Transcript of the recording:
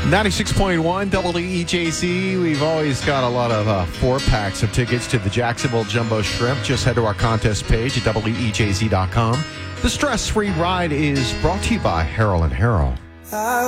96.1 WEJC. We've always got a lot of 4-packs of tickets to the Jacksonville Jumbo Shrimp. Just head to our contest page at WEJC.com. The stress-free ride is brought to you by Harrell & Harrell.